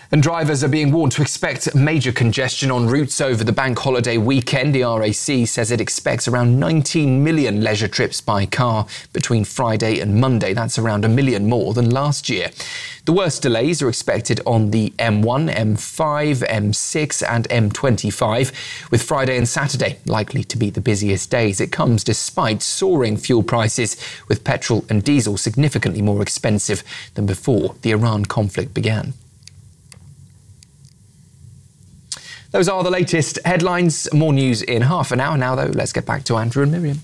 And drivers are being warned to expect major congestion on routes over the bank holiday weekend. The RAC says it expects around 19 million leisure trips by car between Friday and Monday. That's around 1 million more than last year. The worst delays are expected on the M1, M5, M6 and M25, with Friday and Saturday likely to be the busiest days. It comes despite soaring fuel prices, with petrol and diesel significantly more expensive than before the Iran conflict began. Those are the latest headlines. More news in half an hour. Now, though, let's get back to Andrew and Miriam.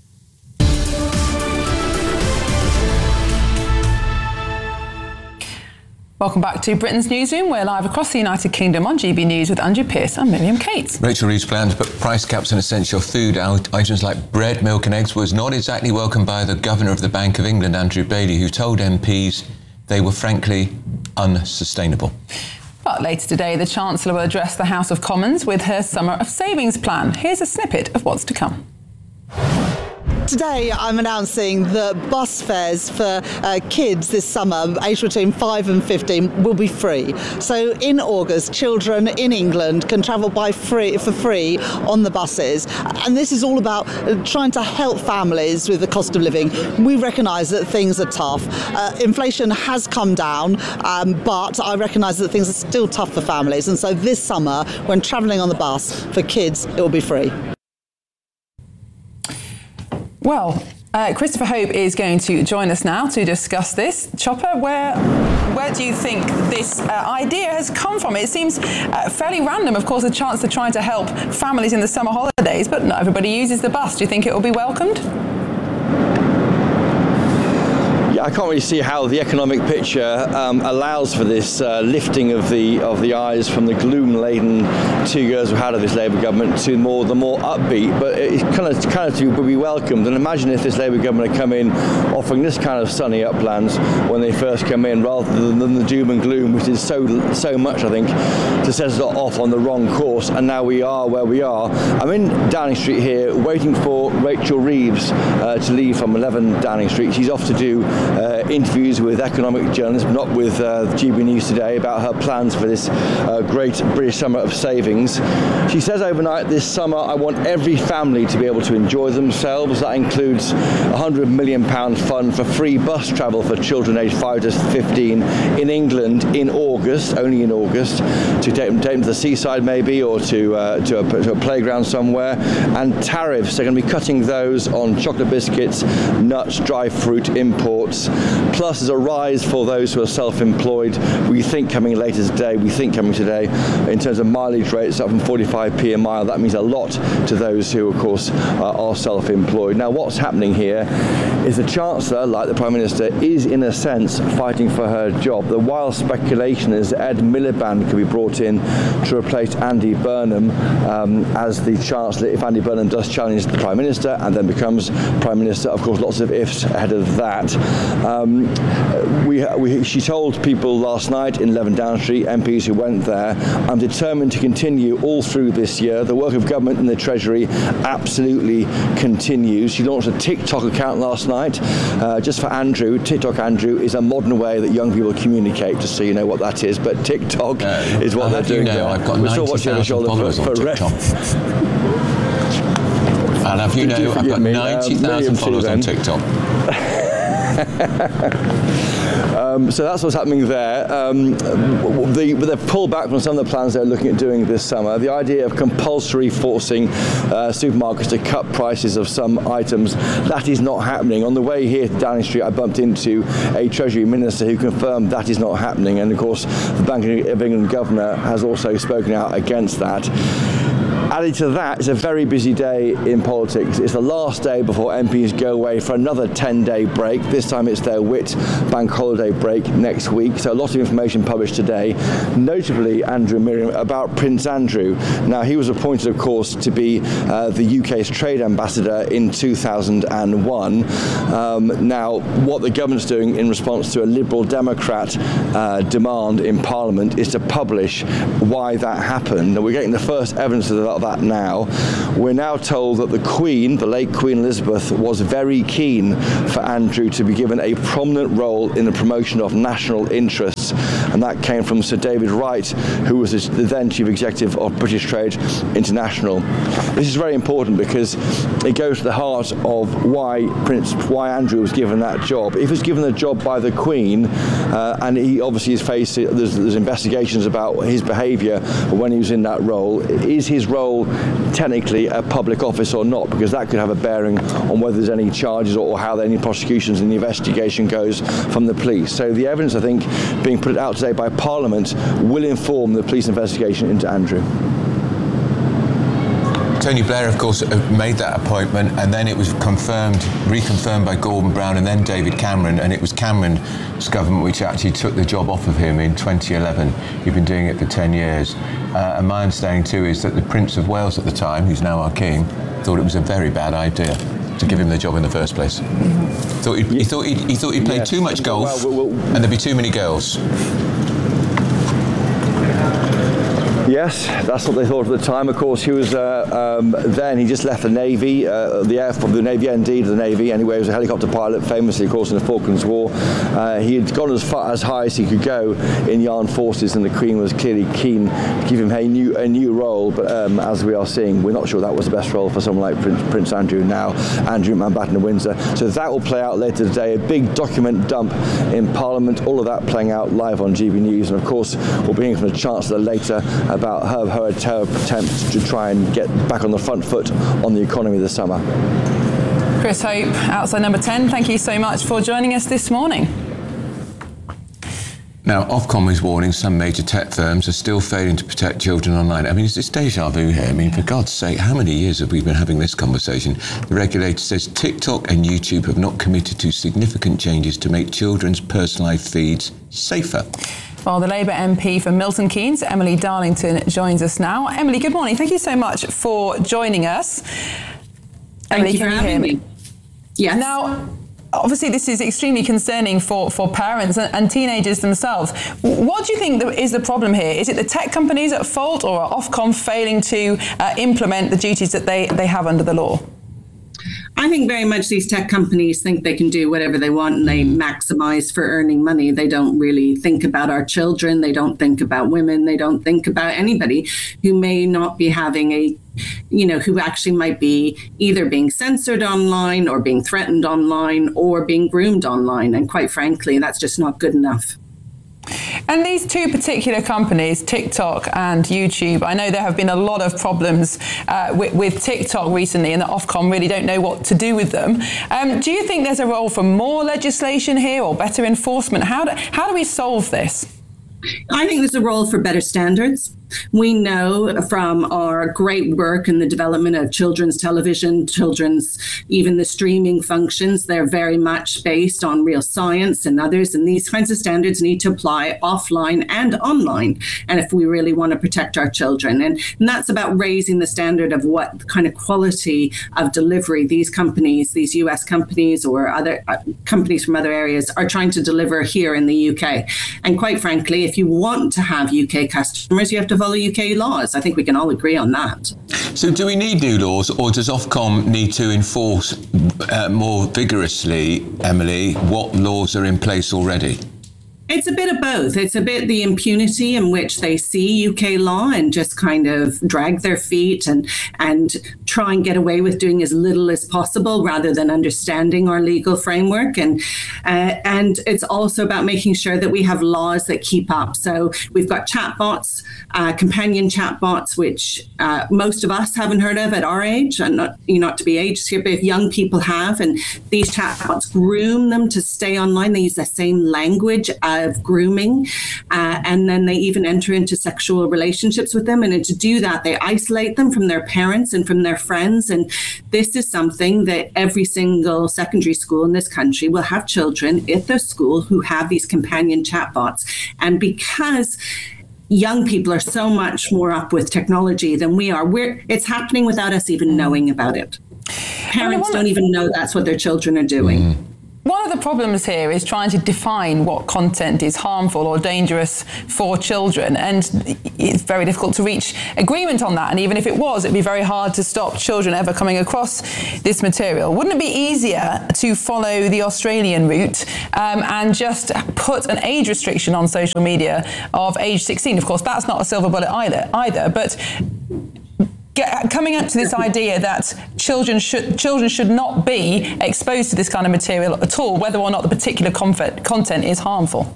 Welcome back to Britain's Newsroom. We're live across the United Kingdom on GB News with Andrew Pearce and Miriam Cates. Rachel Reeves' plan to put price caps on essential food items like bread, milk and eggs was not exactly welcomed by the Governor of the Bank of England, Andrew Bailey, who told MPs they were frankly unsustainable. But later today, the Chancellor will address the House of Commons with her Summer of Savings plan. Here's a snippet of what's to come. Today I'm announcing that bus fares for kids this summer, aged between 5 and 15, will be free. So in August, children in England can travel for free on the buses. And this is all about trying to help families with the cost of living. We recognise that things are tough. Inflation has come down, but I recognise that things are still tough for families. And so this summer, when travelling on the bus for kids, it will be free. Well, Christopher Hope is going to join us now to discuss this. Chopper, where do you think this idea has come from? It seems fairly random, of course, a chance to try to help families in the summer holidays, but not everybody uses the bus. Do you think it will be welcomed? Yeah, I can't really see how the economic picture allows for this lifting of the eyes from the gloom-laden 2 years we've had of this Labour government to the more upbeat. But it kind of would be welcomed. And imagine if this Labour government had come in offering this kind of sunny uplands when they first come in, rather than the doom and gloom, which is so much, I think, to set us off on the wrong course. And now we are where we are. I'm in Downing Street here, waiting for Rachel Reeves to leave from 11 Downing Street. She's off to do interviews with economic journalists, not with GB News Today, about her plans for this great British Summer of Savings. She says overnight, this summer I want every family to be able to enjoy themselves. That includes a £100 million fund for free bus travel for children aged 5 to 15 in England in August, only in August, to take them to the seaside maybe, or to a playground somewhere. And tariffs, they're going to be cutting those on chocolate biscuits, nuts, dry fruit imports. Plus, there's a rise for those who are self-employed. We think coming today, in terms of mileage rates, up from 45p a mile. That means a lot to those who, of course, are self-employed. Now, what's happening here is the Chancellor, like the Prime Minister, is in a sense fighting for her job. The wild speculation is that Ed Miliband could be brought in to replace Andy Burnham as the Chancellor if Andy Burnham does challenge the Prime Minister and then becomes Prime Minister. Of course, lots of ifs ahead of that. She told people last night in 11 Downing Street, MPs who went there, I'm determined to continue all through this year. The work of government in the Treasury absolutely continues. She launched a TikTok account last night, just for Andrew. TikTok Andrew is a modern way that young people communicate, just so you know what that is. But TikTok is what they're doing there. I've got 90,000 followers on TikTok. I'll have you know, I've got 90,000 followers on TikTok. So that's what's happening there. They've pulled back from some of the plans they're looking at doing this summer. The idea of compulsory forcing supermarkets to cut prices of some items, that is not happening. On the way here to Downing Street, I bumped into a Treasury Minister who confirmed that is not happening. And of course, the Bank of England Governor has also spoken out against that. Added to that, it's a very busy day in politics. It's the last day before MPs go away for another 10-day break. This time it's their WIT bank holiday break next week. So a lot of information published today, notably, Andrew and Miriam, about Prince Andrew. Now, he was appointed, of course, to be the UK's trade ambassador in 2001. Now, what the government's doing in response to a Liberal Democrat demand in Parliament is to publish why that happened. And we're getting the first evidence of about that now. We're now told that the Queen, the late Queen Elizabeth, was very keen for Andrew to be given a prominent role in the promotion of national interests, and that came from Sir David Wright, who was the then Chief Executive of British Trade International. This is very important because it goes to the heart of why Andrew was given that job. If he was given the job by the Queen, and he obviously is facing, there's investigations about his behaviour when he was in that role, is his role technically a public office or not? Because that could have a bearing on whether there's any charges or how any prosecutions in the investigation goes from the police. So the evidence, I think, being put out today by Parliament will inform the police investigation into Andrew. Tony Blair, of course, made that appointment, and then it was reconfirmed by Gordon Brown and then David Cameron, and it was Cameron's government which actually took the job off of him in 2011. He'd been doing it for 10 years. And my understanding too is that the Prince of Wales at the time, who's now our king, thought it was a very bad idea to give him the job in the first place. He thought he'd played too much golf and there'd be too many girls. Yes, that's what they thought at the time. Of course, he was then he just left the Navy, the Navy, indeed, the Navy. Anyway, he was a helicopter pilot, famously, of course, in the Falklands War. He had gone as high as he could go in the armed forces, and the Queen was clearly keen to give him a new role. But as we are seeing, we're not sure that was the best role for someone like Prince Andrew now, Andrew Mountbatten of Windsor. So that will play out later today. A big document dump in Parliament. All of that playing out live on GB News, and of course, we'll be hearing from the Chancellor later about her attempt to try and get back on the front foot on the economy this summer. Chris Hope, outside number 10, thank you so much for joining us this morning. Now, Ofcom is warning some major tech firms are still failing to protect children online. I mean, it's deja vu here. I mean, for God's sake, how many years have we been having this conversation? The regulator says TikTok and YouTube have not committed to significant changes to make children's personalised feeds safer. Well, the Labour MP for Milton Keynes, Emily Darlington, joins us now. Emily, good morning. Thank you so much for joining us. Thank you for having me. Yes. Now, obviously, this is extremely concerning for parents and teenagers themselves. What do you think is the problem here? Is it the tech companies at fault, or are Ofcom failing to implement the duties that they have under the law? I think very much these tech companies think they can do whatever they want, and they maximize for earning money. They don't really think about our children. They don't think about women. They don't think about anybody who may not be having who actually might be either being censored online or being threatened online or being groomed online. And quite frankly, that's just not good enough. And these two particular companies, TikTok and YouTube, I know there have been a lot of problems with TikTok recently, and the Ofcom really don't know what to do with them. Do you think there's a role for more legislation here or better enforcement? How do we solve this? I think there's a role for better standards. We know from our great work in the development of children's television, even the streaming functions, they're very much based on real science and others. And these kinds of standards need to apply offline and online. And if we really want to protect our children, and that's about raising the standard of what kind of quality of delivery these companies, these US companies or other companies from other areas are trying to deliver here in the UK. And quite frankly, if you want to have UK customers, you have to follow UK laws. I think we can all agree on that. So do we need new laws, or does Ofcom need to enforce more vigorously, Emily, what laws are in place already? It's a bit of both. It's a bit the impunity in which they see UK law and just kind of drag their feet and try and get away with doing as little as possible rather than understanding our legal framework. And it's also about making sure that we have laws that keep up. So we've got chatbots, companion chatbots, which most of us haven't heard of at our age, and not to be ageist here, but if young people have, and these chatbots groom them to stay online. They use the same language of grooming, and then they even enter into sexual relationships with them. And to do that, they isolate them from their parents and from their friends. And this is something that every single secondary school in this country will have children at their school who have these companion chatbots. And because young people are so much more up with technology than we are, it's happening without us even knowing about it. Parents don't even know that's what their children are doing. One of the problems here is trying to define what content is harmful or dangerous for children, and it's very difficult to reach agreement on that. And even if it was, it'd be very hard to stop children ever coming across this material. Wouldn't it be easier to follow the Australian route and just put an age restriction on social media of age 16? Of course, that's not a silver bullet either, but coming up to this idea that children should not be exposed to this kind of material at all, whether or not the particular content is harmful.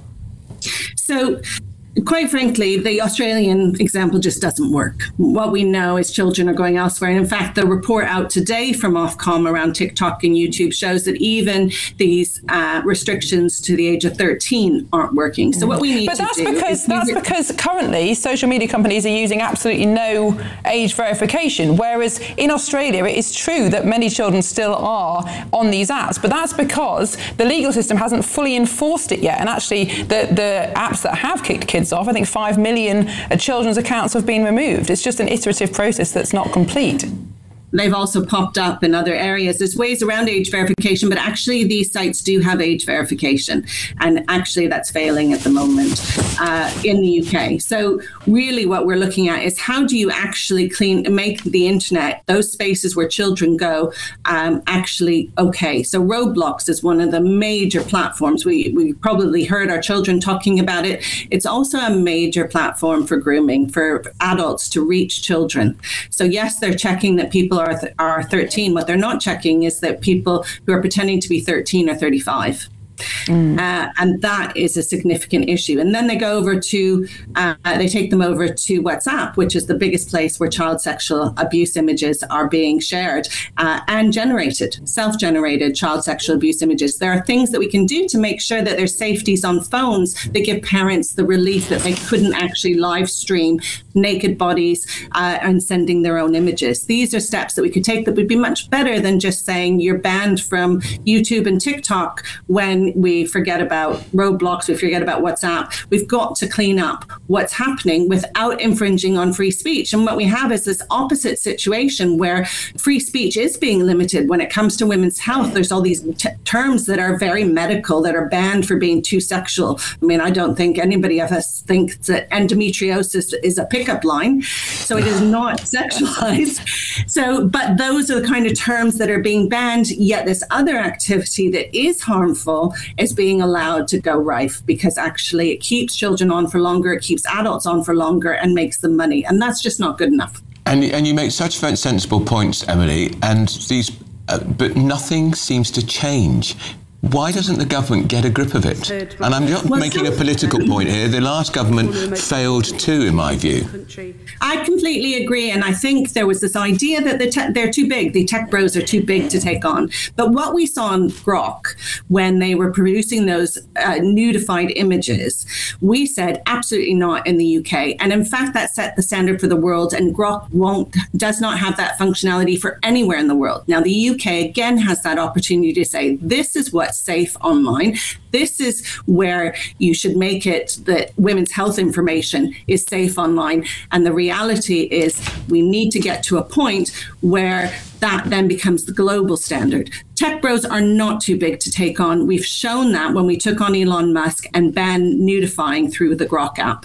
So, quite frankly, the Australian example just doesn't work. What we know is children are going elsewhere. And in fact, the report out today from Ofcom around TikTok and YouTube shows that even these restrictions to the age of 13 aren't working. So what we need that's because currently social media companies are using absolutely no age verification, whereas in Australia it is true that many children still are on these apps, but that's because the legal system hasn't fully enforced it yet. And actually the apps that have kicked kids off, I think 5 million children's accounts have been removed. It's just an iterative process that's not complete. They've also popped up in other areas. There's ways around age verification, but actually these sites do have age verification. And actually that's failing at the moment in the UK. So really what we're looking at is how do you actually make the internet, those spaces where children go, actually okay. So Roblox is one of the major platforms. We probably heard our children talking about it. It's also a major platform for grooming, for adults to reach children. So yes, they're checking that people are 13. What they're not checking is that people who are pretending to be 13 are 35. And that is a significant issue. And then they go over to, they take them over to WhatsApp, which is the biggest place where child sexual abuse images are being shared and generated, self-generated child sexual abuse images. There are things that we can do to make sure that there's safeties on phones that give parents the relief that they couldn't actually live stream naked bodies and sending their own images. These are steps that we could take that would be much better than just saying you're banned from YouTube and TikTok when we forget about Roblox, we forget about WhatsApp. We've got to clean up what's happening without infringing on free speech. And what we have is this opposite situation where free speech is being limited when it comes to women's health. There's all these terms that are very medical that are banned for being too sexual. I mean, I don't think anybody of us thinks that endometriosis is a pickup line. So it is not sexualized. So, but those are the kind of terms that are being banned, yet this other activity that is harmful is being allowed to go rife because actually it keeps children on for longer, it keeps adults on for longer and makes them money. And that's just not good enough. And you make such sensible points, Emily, and these, but nothing seems to change. Why doesn't the government get a grip of it? And I'm not making a political point here. The last government failed too, in my view. I completely agree. And I think there was this idea that they're too big. The tech bros are too big to take on. But what we saw in Grok when they were producing those nudified images, we said absolutely not in the UK. And in fact, that set the standard for the world. And Grok does not have that functionality for anywhere in the world. Now, the UK again has that opportunity to say, this is what's safe online. This is where you should make it that women's health information is safe online. And the reality is we need to get to a point where that then becomes the global standard. Tech bros are not too big to take on. We've shown that when we took on Elon Musk and banned nudifying through the Grok app.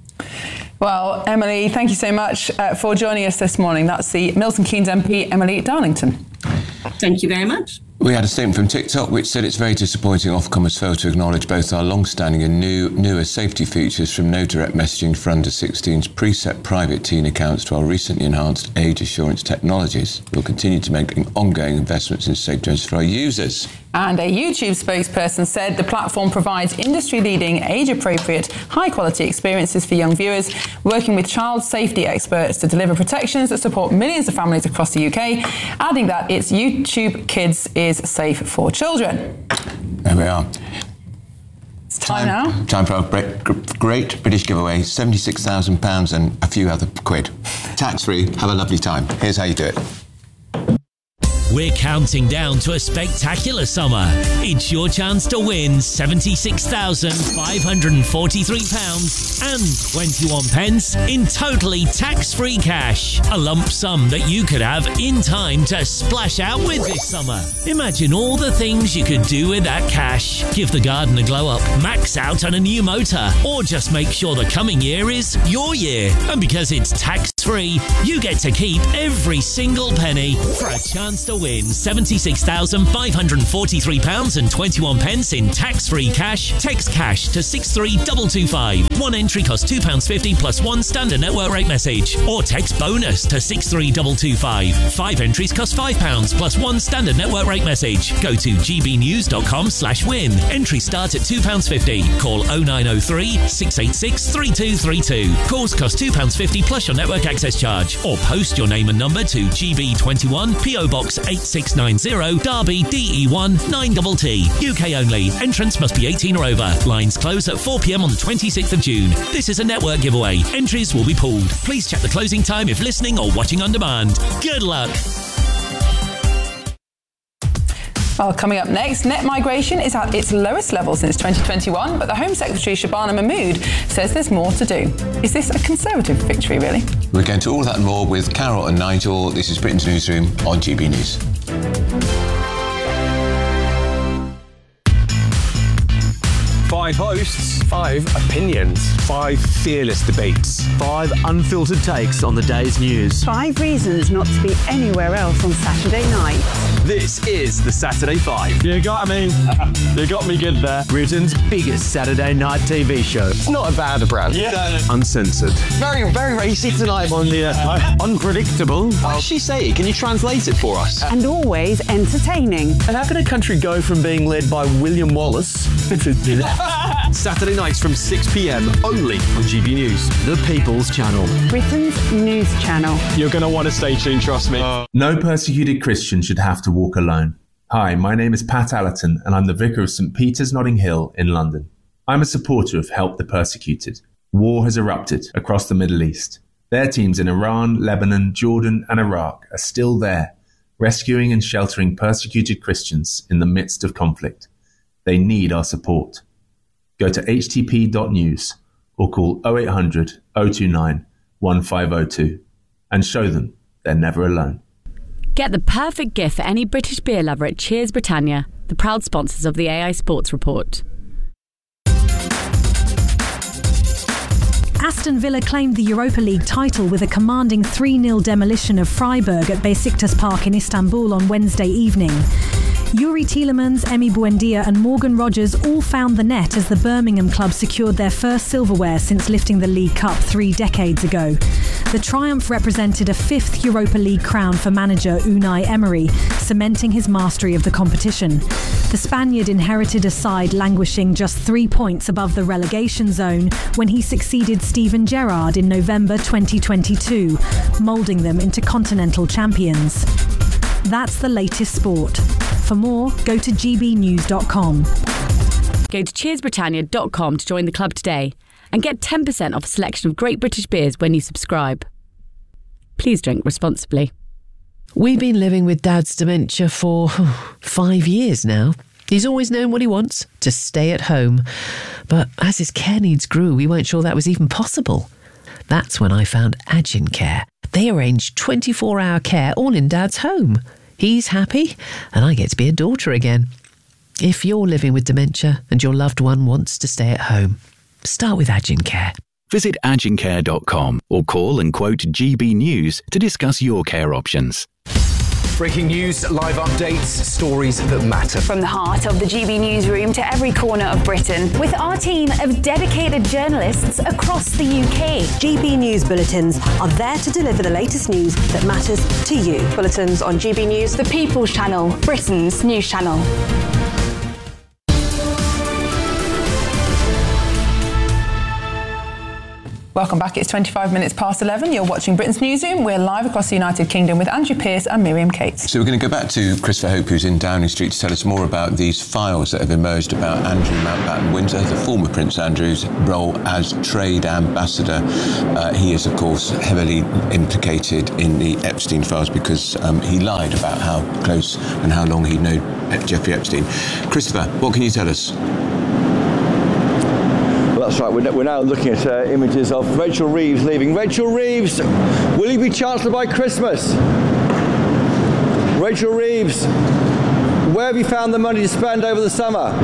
Well, Emily, thank you so much for joining us this morning. That's the Milton Keynes MP, Emily Darlington. Thank you very much. We had a statement from TikTok which said it's very disappointing Ofcom has failed to acknowledge both our long-standing and newer safety features from no direct messaging for under 16s, preset private teen accounts to our recently enhanced age assurance technologies. We'll continue to make ongoing investments in safe zones for our users. And a YouTube spokesperson said the platform provides industry-leading, age-appropriate, high-quality experiences for young viewers, working with child safety experts to deliver protections that support millions of families across the UK, adding that its YouTube Kids is safe for children. There we are. It's time now. Time for our great British giveaway, £76,000 and a few other quid. Tax-free, have a lovely time. Here's how you do it. We're counting down to a spectacular summer. It's your chance to win £76,543 and 21 pence in totally tax-free cash. A lump sum that you could have in time to splash out with this summer. Imagine all the things you could do with that cash. Give the garden a glow up, max out on a new motor, or just make sure the coming year is your year. And because it's tax-free, you get to keep every single penny for a chance to win £76,543 and 21 pence in tax-free cash. Text cash to 63225. One entry costs £2.50 plus one standard network rate message. Or text bonus to 63225. 5 entries cost £5 plus one standard network rate message. Go to gbnews.com/win. Entries start at £2.50. Call 0903 686 3232. Calls cost £2.50 plus your network access charge. Or post your name and number to GB21 PO Box 8690 Derby DE1 9TT. UK only. Entrance must be 18 or over. Lines close at 4 p.m. on the 26th of June. This is a network giveaway. Entries will be pooled. Please check the closing time if listening or watching on demand. Good luck. Well, coming up next, net migration is at its lowest level since 2021, but the Home Secretary Shabana Mahmood says there's more to do. Is this a Conservative victory, really? We're going to all that and more with Carol and Nigel. This is Britain's Newsroom on GB News. 5 hosts, 5 opinions, 5 fearless debates, 5 unfiltered takes on the day's news. 5 reasons not to be anywhere else on Saturday night. This is the Saturday 5. You got me good there. Britain's biggest Saturday night TV show. It's not a bad brand. Yeah. Uncensored. Very, very racy tonight on the unpredictable. What did she say? Can you translate it for us? And always entertaining. And how can a country go from being led by William Wallace Saturday nights from 6 p.m. only on GB News, the People's Channel. Britain's news channel. You're going to want to stay tuned, trust me. No persecuted Christian should have to walk alone. Hi, my name is Pat Allerton and I'm the Vicar of St Peter's Notting Hill in London. I'm a supporter of Help the Persecuted. War has erupted across the Middle East. Their teams in Iran, Lebanon, Jordan and Iraq are still there, rescuing and sheltering persecuted Christians in the midst of conflict. They need our support. Go to htp.news or call 0800 029 1502 and show them they're never alone. Get the perfect gift for any British beer lover at Cheers Britannia, the proud sponsors of the AI Sports Report. Aston Villa claimed the Europa League title with a commanding 3-0 demolition of Freiburg at Besiktas Park in Istanbul on Wednesday evening. Youri Tielemans, Emi Buendia and Morgan Rogers all found the net as the Birmingham club secured their first silverware since lifting the League Cup 3 decades ago. The triumph represented a 5th Europa League crown for manager Unai Emery, cementing his mastery of the competition. The Spaniard inherited a side languishing just 3 points above the relegation zone when he succeeded Steven Gerrard in November 2022, moulding them into continental champions. That's the latest sport. For more, go to gbnews.com. Go to cheersbritannia.com to join the club today and get 10% off a selection of great British beers when you subscribe. Please drink responsibly. We've been living with Dad's dementia for 5 years now. He's always known what he wants, to stay at home. But as his care needs grew, we weren't sure that was even possible. That's when I found Agincare. They arrange 24-hour care all in Dad's home. He's happy, and I get to be a daughter again. If you're living with dementia and your loved one wants to stay at home, start with Agincare. Visit agincare.com or call and quote GB News to discuss your care options. Breaking news, live updates, stories that matter. From the heart of the GB Newsroom to every corner of Britain, with our team of dedicated journalists across the UK. GB News Bulletins are there to deliver the latest news that matters to you. Bulletins on GB News, the People's Channel, Britain's news channel. Welcome back. It's 25 minutes past 11. You're watching Britain's Newsroom. We're live across the United Kingdom with Andrew Pearce and Miriam Cates. So we're going to go back to Christopher Hope, who's in Downing Street, to tell us more about these files that have emerged about Andrew Mountbatten-Windsor, the former Prince Andrew's role as trade ambassador. He is, of course, heavily implicated in the Epstein files because he lied about how close and how long he'd known Jeffrey Epstein. Christopher, what can you tell us? That's right, we're now looking at images of Rachel Reeves leaving. Rachel Reeves, will you be Chancellor by Christmas? Rachel Reeves, where have you found the money to spend over the summer?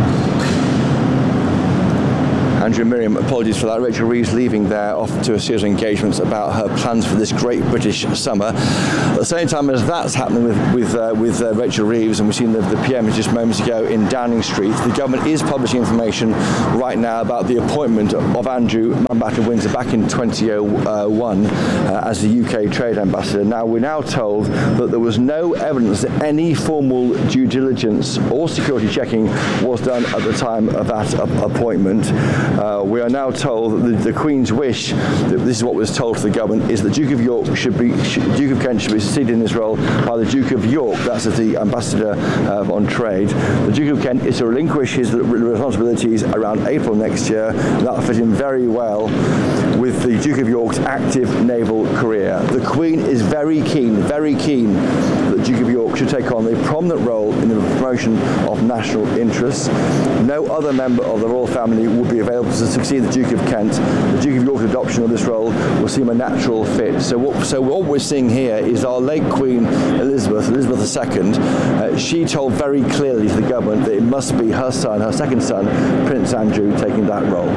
Andrew and Miriam, apologies for that. Rachel Reeves leaving there off to a series of engagements about her plans for this great British summer. At the same time as that's happening with Rachel Reeves, and we've seen the PM just moments ago in Downing Street, the government is publishing information right now about the appointment of Andrew Mountbatten-Windsor back in 2001 as the UK Trade Ambassador. Now, we're now told that there was no evidence that any formal due diligence or security checking was done at the time of that appointment. We are now told that the Queen's wish, this is what was told to the government, is that Duke of Kent should be succeeded in his role by the Duke of York, that's as the Ambassador on Trade. The Duke of Kent is to relinquish his responsibilities around April next year, and that will fit in very well with the Duke of York's active naval career. The Queen is very keen that Duke of York should take on a prominent role in the promotion of national interests. No other member of the royal family would be available to succeed the Duke of Kent. The Duke of York's adoption of this role will seem a natural fit. So what we're seeing here is our late Queen Elizabeth II. She told very clearly to the government that it must be her son, her second son, Prince Andrew, taking that role.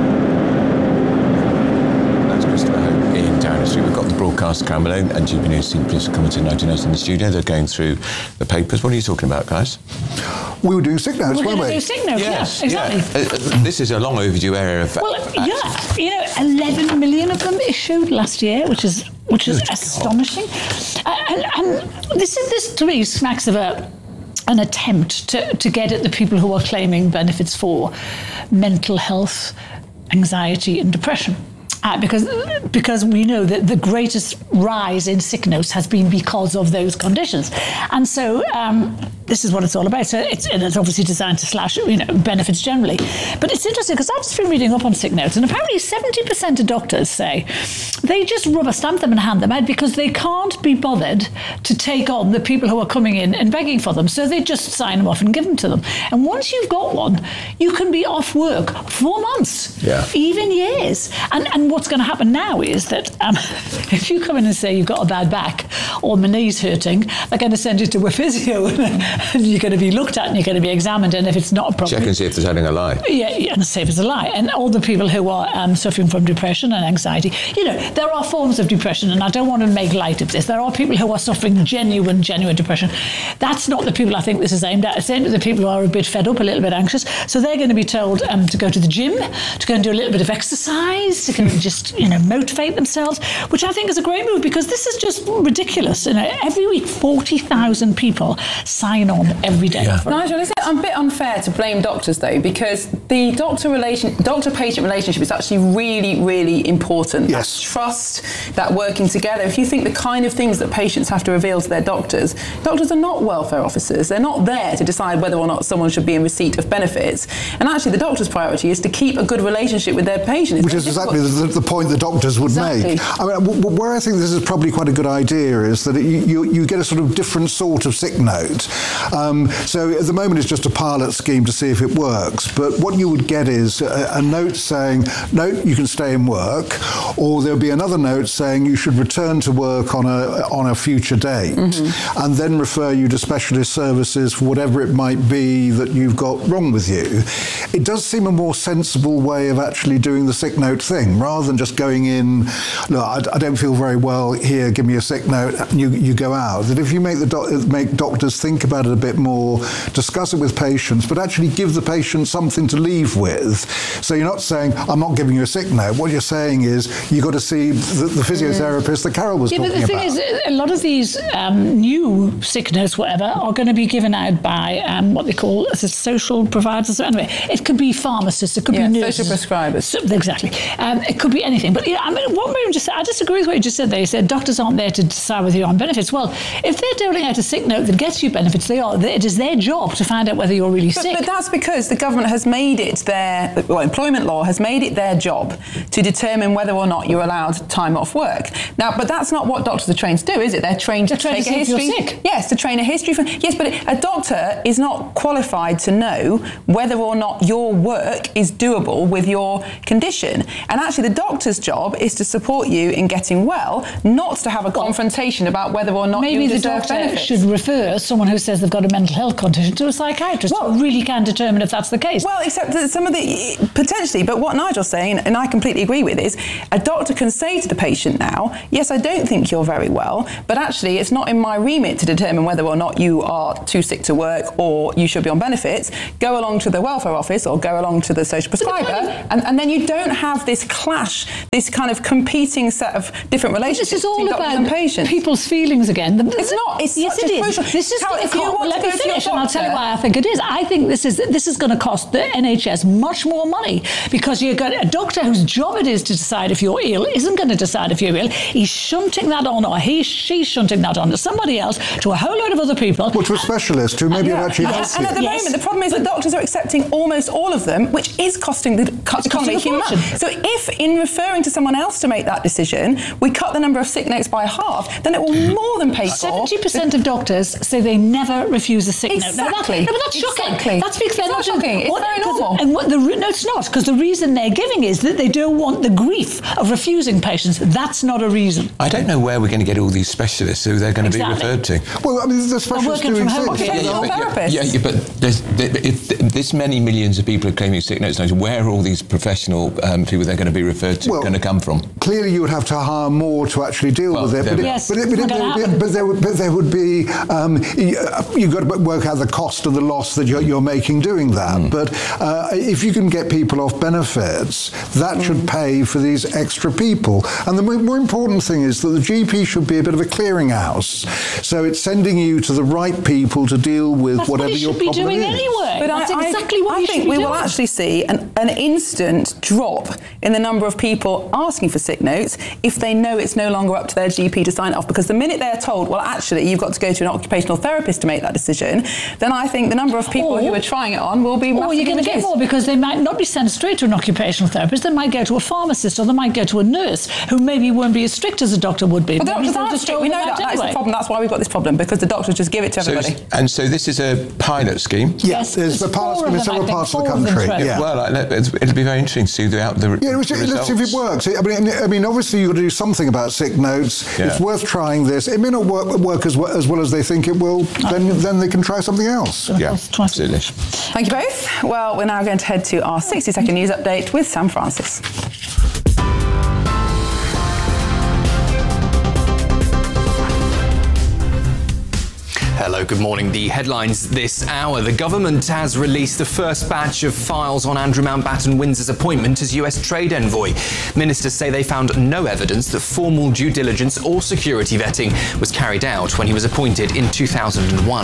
In Downing Street, we've got the broadcast camera and GB News team just coming to 90 Notes in the studio. They're going through the papers. What are you talking about, guys? We were doing sick notes, weren't we? We're going to do sick notes, yes, exactly. Yeah. This is a long overdue area of... Well, 11 million of them issued last year, which is astonishing. And this to me smacks of an attempt to get at the people who are claiming benefits for mental health, anxiety and depression. Because we know that the greatest rise in sick notes has been because of those conditions. And so this is what it's all about. So it's obviously designed to slash benefits generally. But it's interesting because I've just been reading up on sick notes, and apparently 70% of doctors say they just rubber stamp them and hand them out because they can't be bothered to take on the people who are coming in and begging for them. So they just sign them off and give them to them. And once you've got one, you can be off work for months, even years. And what's going to happen now is that if you come in and say you've got a bad back or my knee's hurting, they're going to send you to a physio and you're going to be looked at and you're going to be examined, and if it's not a problem... Check and see if they're telling a lie. Yeah, and see if it's a lie. And all the people who are suffering from depression and anxiety, there are forms of depression, and I don't want to make light of this. There are people who are suffering genuine depression. That's not the people I think this is aimed at. It's aimed at the people who are a bit fed up, a little bit anxious. So they're going to be told to go to the gym, to go and do a little bit of exercise, to go and just motivate themselves, which I think is a great move because this is just ridiculous. Every week 40,000 people sign on every day. Yeah. Nigel, is it a bit unfair to blame doctors though, because the doctor-patient relationship is actually really, really important. Yes. That trust, that working together. If you think the kind of things that patients have to reveal to their doctors are not welfare officers. They're not there to decide whether or not someone should be in receipt of benefits. And actually the doctor's priority is to keep a good relationship with their patient. Which is exactly the point the doctors would make. I mean, where I think this is probably quite a good idea is that you get a sort of different sort of sick note. So at the moment it's just a pilot scheme to see if it works, but what you would get is a note saying, no, you can stay in work, or there'll be another note saying you should return to work on a future date, and then refer you to specialist services for whatever it might be that you've got wrong with you. It does seem a more sensible way of actually doing the sick note thing, rather than just going in, look, I don't feel very well, here, give me a sick note, and you go out. That if you make doctors think about it a bit more, discuss it with patients, but actually give the patient something to leave with. So you're not saying, I'm not giving you a sick note. What you're saying is, you've got to see the physiotherapist that Carol was talking about. But the thing is, a lot of these new sick notes, whatever, are going to be given out by what they call social providers. Anyway, it could be pharmacists, it could be nurses. Social prescribers. Exactly. It could be anything. But what Miriam just said, I disagree with what you just said there. You said doctors aren't there to decide whether you're on benefits. Well, if they're doling out a sick note that gets you benefits, they are. It is their job to find out whether you're really sick. But that's because the government has made it employment law has made it their job to determine whether or not you're allowed time off work. Now, but that's not what doctors are trained to do, is it? They're trained to take a history. You're sick. Yes, to train a history. Yes, but a doctor is not qualified to know whether or not your work is doable with your condition. And actually, the doctor's job is to support you in getting well, not to have a confrontation about whether or not you deserve benefits. Maybe the doctor should refer someone who says they've got a mental health condition to a psychiatrist who really can determine if that's the case. Well, except that some of the potentially, but what Nigel's saying, and I completely agree with, is a doctor can say to the patient now, yes, I don't think you're very well, but actually it's not in my remit to determine whether or not you are too sick to work or you should be on benefits. Go along to the welfare office or go along to the social prescriber, and then you don't have this clash, this kind of competing set of different relationships. This is all about and patients. People's feelings again. It's not. It's yes, such it a is. crucial. This is. Let me finish, and I'll tell you why I think it is. I think this is going to cost the NHS much more money because you've got a doctor whose job it is to decide if you're ill isn't going to decide if you're ill. He's shunting that on, or she's shunting that on to somebody else, to a whole load of other people. Well, to a specialist who maybe actually has and at the moment, the problem is that doctors are accepting almost all of them, which is costing the economy a huge amount. So if, in referring to someone else to make that decision, we cut the number of sick notes by half, then it will more than pay for. 70% of doctors say they never refuse a sick note. Exactly. But that's shocking. That's because they're not shocking. It's very normal. No, it's not, because the reason they're giving is that they don't want the grief of refusing patients. That's not a reason. I don't know where we're going to get all these specialists who they're going to be referred to. Well, I mean, the specialists do exist. But if this many millions of people are claiming sick notes, where are all these professional people they're going to be referred to going to come from? Clearly, you would have to hire more to actually deal with it. But there would be you've got to work out the cost of the loss that you're making doing that. But if you can get people off benefits, that should pay for these extra people. And the more important thing is that the GP should be a bit of a clearinghouse. So it's sending you to the right people to deal with whatever your problem is. That's what you should be doing anyway. But that's exactly what I you should be think we doing. will actually see an instant drop in the number of people asking for sick notes if they know it's no longer up to their GP to sign it off. Because the minute they're told, well, actually, you've got to go to an occupational therapist to make that decision, then I think the number of people who are trying it on will be massively you're going to get more, because they might not be sent straight to an occupational therapist. They might go to a pharmacist, or they might go to a nurse who maybe won't be as strict as a doctor would be. Well, the doctors aren't strict. We know that. That's the problem. That's why we've got this problem, because the doctors just give it to everybody. So this is a pilot scheme? Yes, there's a pilot scheme in several parts of the country. Well, it'll be very interesting to see out the let's see if it works. I mean, obviously you've got to do something about sick notes. It's worth trying this. It may not work as well as they think it will. Then they can try something else. Yeah, absolutely. Thank you both. Well, we're now going to head to our 60-second news update with Sam Francis. Hello, good morning. The headlines this hour. The government has released the first batch of files on Andrew Mountbatten Windsor's appointment as US trade envoy. Ministers say they found no evidence that formal due diligence or security vetting was carried out when he was appointed in 2001.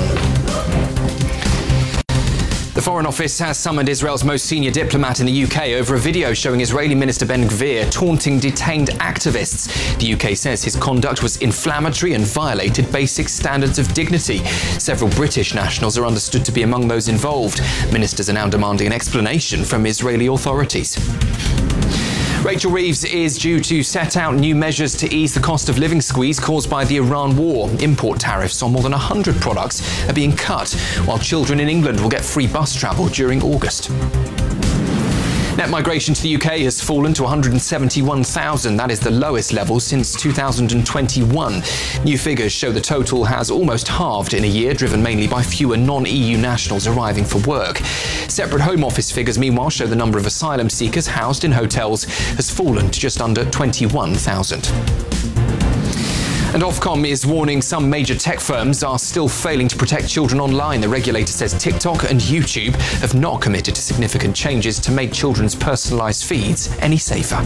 The Foreign Office has summoned Israel's most senior diplomat in the UK over a video showing Israeli Minister Ben-Gvir taunting detained activists. The UK says his conduct was inflammatory and violated basic standards of dignity. Several British nationals are understood to be among those involved. Ministers are now demanding an explanation from Israeli authorities. Rachel Reeves is due to set out new measures to ease the cost of living squeeze caused by the Iran war. Import tariffs on more than 100 products are being cut, while children in England will get free bus travel during August. Net migration to the UK has fallen to 171,000. That is the lowest level since 2021. New figures show the total has almost halved in a year, driven mainly by fewer non-EU nationals arriving for work. Separate Home Office figures, meanwhile, show the number of asylum seekers housed in hotels has fallen to just under 21,000. And Ofcom is warning some major tech firms are still failing to protect children online. The regulator says TikTok and YouTube have not committed to significant changes to make children's personalised feeds any safer.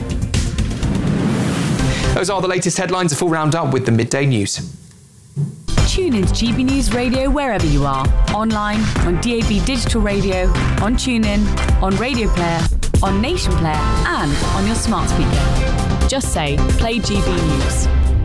Those are the latest headlines. A full roundup with the midday news. Tune in to GB News Radio wherever you are. Online, on DAB Digital Radio, on TuneIn, on Radio Player, on Nation Player, and on your smart speaker. Just say, play GB News.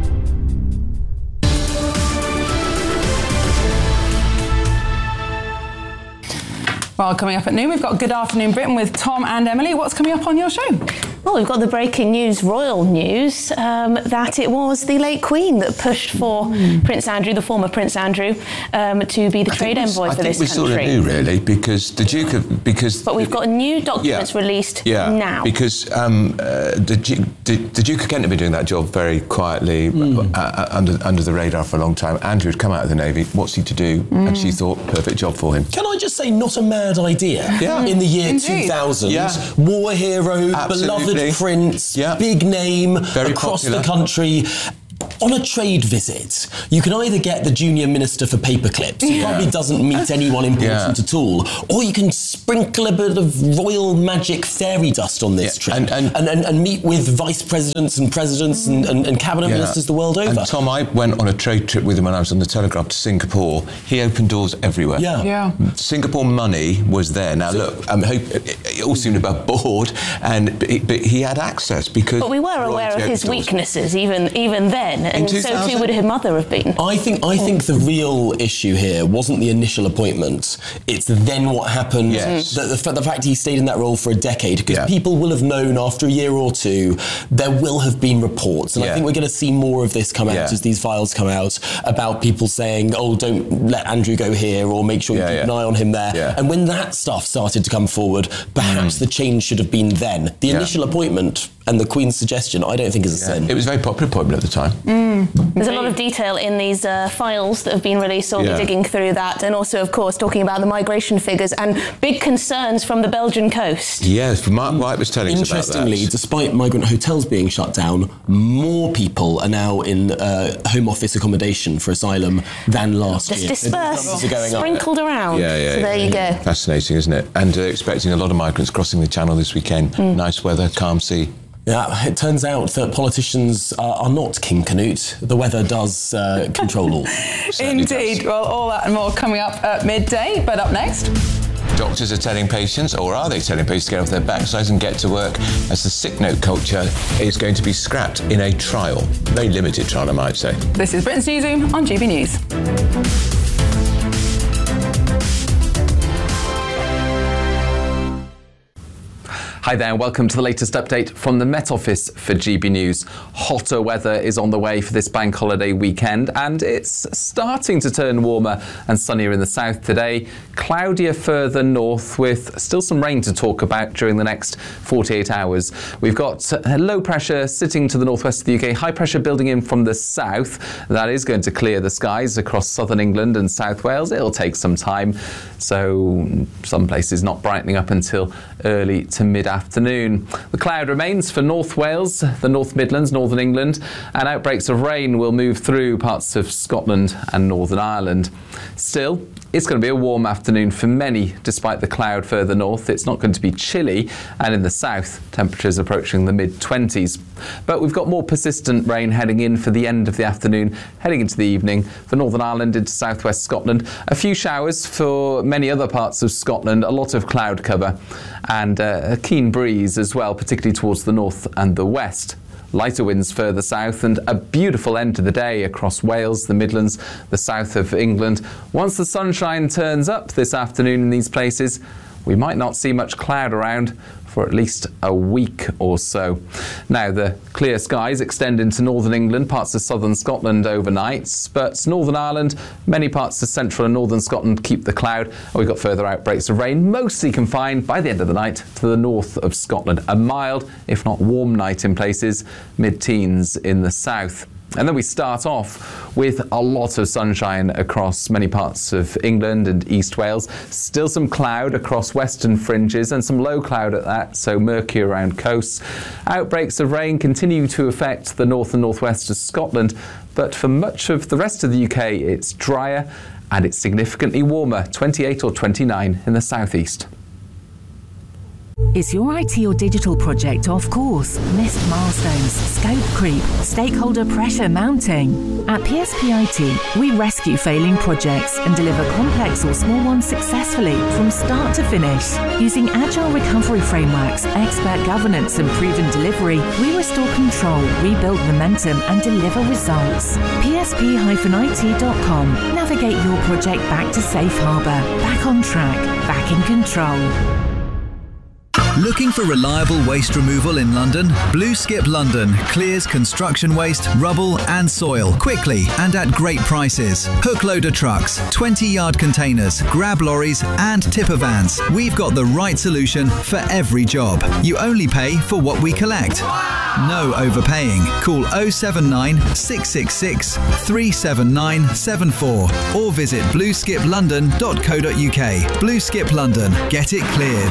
Well, coming up at noon, we've got Good Afternoon Britain with Tom and Emily. What's coming up on your show? Well, we've got the breaking news, royal news, that it was the late Queen that pushed for Prince Andrew, the former Prince Andrew, to be the trade envoy for this country. I think we sort of knew, really, because the Duke of... But we've got new documents released now. Because the Duke of Kent had been doing that job very quietly, under the radar for a long time. Andrew had come out of the Navy. What's he to do? And she thought, perfect job for him. Can I just say, not a mad idea? In the year 2000, war hero, beloved prince, big name, very across popular. the country. On a trade visit, you can either get the junior minister for paperclips, who probably doesn't meet anyone important at all, or you can sprinkle a bit of royal magic fairy dust on this trip and meet with vice presidents and presidents and cabinet ministers the world over. And Tom, I went on a trade trip with him when I was on the Telegraph to Singapore. He opened doors everywhere. Singapore money was there. Now look, it all seemed above board, but he had access because. But we were aware of his weaknesses even then. And so too would his mother have been. I think the real issue here wasn't the initial appointment. It's then what happened. The fact he stayed in that role for a decade, because people will have known after a year or two there will have been reports, and I think we're going to see more of this come out as these files come out about people saying, "Oh, don't let Andrew go here," or "Make sure you keep an eye on him there." And when that stuff started to come forward, perhaps the change should have been then. The initial appointment and the Queen's suggestion, I don't think is a sin. It was a very popular appointment at the time. There's a lot of detail in these files that have been released, so we'll be digging through that, and also, of course, talking about the migration figures and big concerns from the Belgian coast. Yes, Mark White was telling us about that. Interestingly, despite migrant hotels being shut down, more people are now in Home Office accommodation for asylum than last year. Just dispersed, sprinkled around. So there you go. Fascinating, isn't it? And expecting a lot of migrants crossing the Channel this weekend. Nice weather, calm sea. Yeah, it turns out that politicians are not King Canute. The weather does control all. Indeed. Well, all that and more coming up at midday. But up next... Doctors are telling patients, or are they telling patients to get off their backsides and get to work, as the sick note culture is going to be scrapped in a trial. Very limited trial, I might say. This is Britain's Newsroom on GB News. Hi there, and welcome to the latest update from the Met Office for GB News. Hotter weather is on the way for this bank holiday weekend, and it's starting to turn warmer and sunnier in the south today. Cloudier further north, with still some rain to talk about during the next 48 hours. We've got low pressure sitting to the northwest of the UK, high pressure building in from the south. That is going to clear the skies across southern England and South Wales. It'll take some time, so some places not brightening up until early to mid-afternoon. The cloud remains for North Wales, the North Midlands, Northern England, and outbreaks of rain will move through parts of Scotland and Northern Ireland. Still, it's going to be a warm afternoon for many, despite the cloud further north. It's not going to be chilly, and in the south, temperatures approaching the mid-20s. But we've got more persistent rain heading in for the end of the afternoon, heading into the evening for Northern Ireland into southwest Scotland. A few showers for many other parts of Scotland, a lot of cloud cover, and a keen breeze as well, particularly towards the north and the west. Lighter winds further south, and a beautiful end to the day across Wales, the Midlands, the south of England. Once the sunshine turns up this afternoon in these places, we might not see much cloud around for at least a week or so. Now, the clear skies extend into northern England, parts of southern Scotland overnight, but Northern Ireland, many parts of central and northern Scotland keep the cloud. We've got further outbreaks of rain, mostly confined by the end of the night to the north of Scotland. A mild, if not warm night in places, mid-teens in the south. And then we start off with a lot of sunshine across many parts of England and East Wales. Still some cloud across western fringes and some low cloud at that, so murky around coasts. Outbreaks of rain continue to affect the north and northwest of Scotland, but for much of the rest of the UK it's drier and it's significantly warmer, 28 or 29 in the southeast. Is your IT or digital project off course? Missed milestones, scope creep, stakeholder pressure mounting? At PSP IT, we rescue failing projects and deliver complex or small ones successfully from start to finish. Using agile recovery frameworks, expert governance and proven delivery, we restore control, rebuild momentum and deliver results. PSP-IT.com. Navigate your project back to safe harbour, back on track, back in control. Looking for reliable waste removal in London? Blue Skip London clears construction waste, rubble and soil quickly and at great prices. Hook loader trucks, 20-yard containers, grab lorries and tipper vans. We've got the right solution for every job. You only pay for what we collect. No overpaying. Call 079 666 37974 or visit blueskiplondon.co.uk. Blue Skip London. Get it cleared.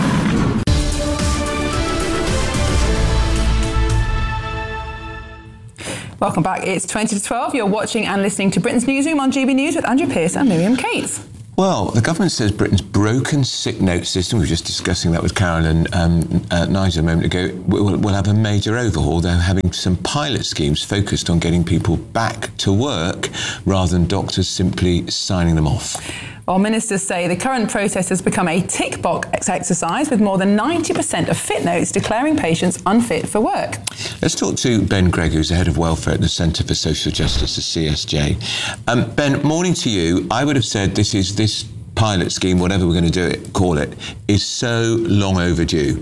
Welcome back. It's 20 to 12. You're watching and listening to Britain's Newsroom on GB News with Andrew Pearce and Miriam Cates. Well, the government says Britain's broken sick note system, we were just discussing that with Carolyn Nigel a moment ago, will have a major overhaul. They're having some pilot schemes focused on getting people back to work rather than doctors simply signing them off. Well, ministers say the current process has become a tick box exercise with more than 90% of fit notes declaring patients unfit for work. Let's talk to Ben Gregg, who's the head of welfare at the Centre for Social Justice, the CSJ. Ben, morning to you. I would have said this pilot scheme, whatever we're going to call it, is so long overdue.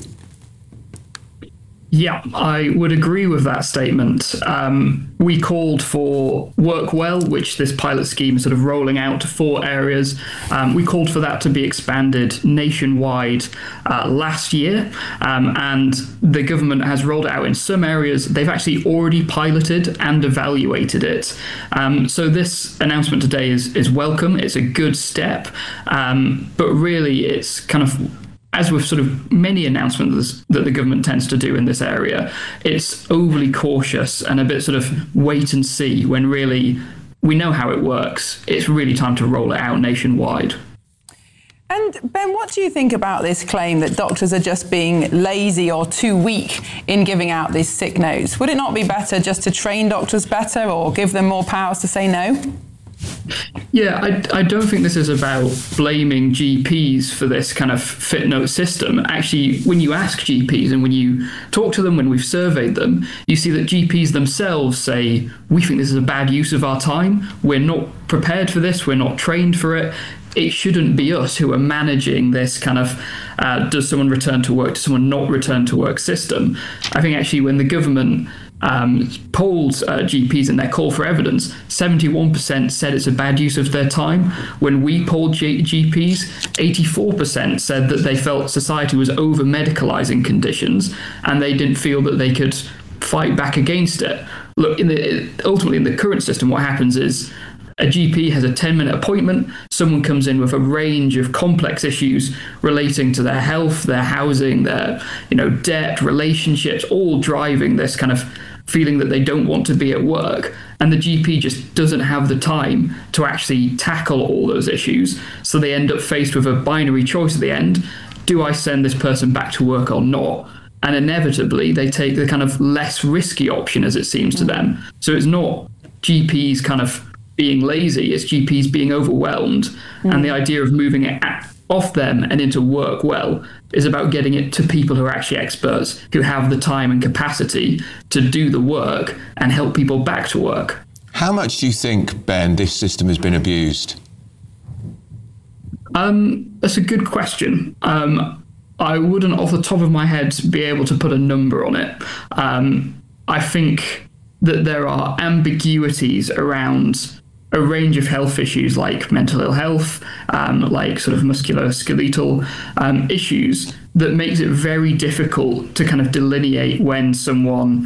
Yeah, I would agree with that statement. We called for Work Well, which this pilot scheme is sort of rolling out to 4 areas. We called for that to be expanded nationwide last year, and the government has rolled it out in some areas. They've actually already piloted and evaluated it. So this announcement today is welcome. It's a good step, but really it's kind of, as with sort of many announcements that the government tends to do in this area, it's overly cautious and a bit sort of wait and see when really we know how it works. It's really time to roll it out nationwide. And Ben, what do you think about this claim that doctors are just being lazy or too weak in giving out these sick notes? Would it not be better just to train doctors better or give them more powers to say no? Yeah, I don't think this is about blaming GPs for this kind of fit note system. Actually, when you ask GPs and when you talk to them, when we've surveyed them, you see that GPs themselves say, we think this is a bad use of our time. We're not prepared for this. We're not trained for it. It shouldn't be us who are managing this kind of does someone return to work, does someone not return to work system. I think actually when the government polled GPs in their call for evidence, 71% said it's a bad use of their time. When we polled GPs, 84% said that they felt society was over-medicalising conditions and they didn't feel that they could fight back against it. Look, ultimately in the current system, what happens is a GP has a 10-minute appointment. Someone comes in with a range of complex issues relating to their health, their housing, their debt, relationships, all driving this kind of feeling that they don't want to be at work. And the GP just doesn't have the time to actually tackle all those issues. So they end up faced with a binary choice at the end. Do I send this person back to work or not? And inevitably, they take the kind of less risky option, as it seems to them. So it's not GPs kind of being lazy, it's GPs being overwhelmed. And the idea of moving it off them and into Work Well is about getting it to people who are actually experts, who have the time and capacity to do the work and help people back to work. How much do you think, Ben, this system has been abused? That's a good question. I wouldn't off the top of my head be able to put a number on it. I think that there are ambiguities around a range of health issues like mental ill health, like sort of musculoskeletal issues that makes it very difficult to kind of delineate when someone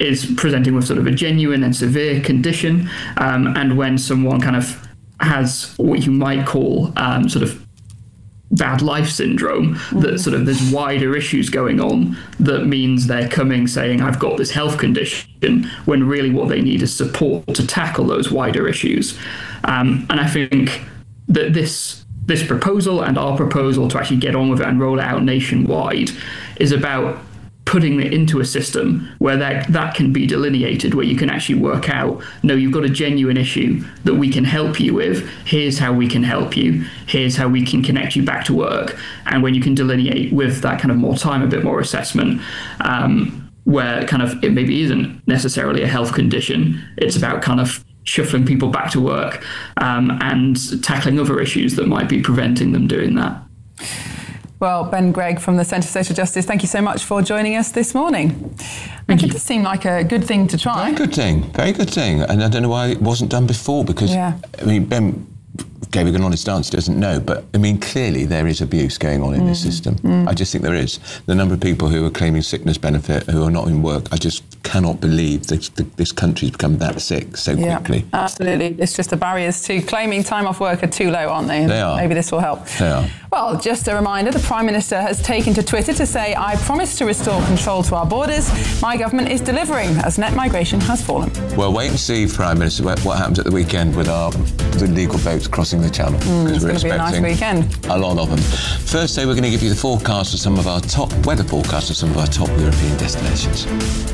is presenting with sort of a genuine and severe condition, and when someone kind of has what you might call sort of bad life syndrome, that sort of there's wider issues going on that means they're coming saying, I've got this health condition, when really what they need is support to tackle those wider issues. And I think that this proposal and our proposal to actually get on with it and roll it out nationwide is about putting it into a system where that can be delineated, where you can actually work out, no, you've got a genuine issue that we can help you with. Here's how we can help you. Here's how we can connect you back to work. And when you can delineate with that kind of more time, a bit more assessment, where kind of it maybe isn't necessarily a health condition, it's about kind of shuffling people back to work, and tackling other issues that might be preventing them doing that. Well, Ben Gregg from the Centre for Social Justice, thank you so much for joining us this morning. It does seem like a good thing to try. Very good thing. And I don't know why it wasn't done before, because, I mean, Ben gave an honest answer, doesn't know, but, I mean, clearly there is abuse going on in this system. I just think there is. The number of people who are claiming sickness benefit, who are not in work, I just cannot believe that this country's become that sick so quickly. Absolutely. It's just the barriers to claiming time off work are too low, aren't they? And they are. Maybe this will help. They are. Well, just a reminder, the Prime Minister has taken to Twitter to say, I promise to restore control to our borders. My government is delivering as net migration has fallen. Well, wait and see, Prime Minister, what happens at the weekend with the illegal boats crossing the channel. It's going to be a nice weekend. A lot of them. First day, we're going to give you the forecast of some of our top weather forecasts of some of our top European destinations.